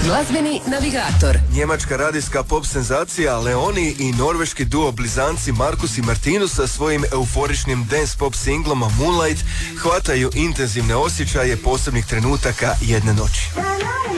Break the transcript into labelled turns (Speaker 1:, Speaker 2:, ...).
Speaker 1: Glazbeni navigator.
Speaker 2: Njemačka radijska pop senzacija Leoni i norveški duo blizanci Markus i Martinus sa svojim euforičnim dance pop singlom Moonlight hvataju intenzivne osjećaje posebnih trenutaka jedne noći.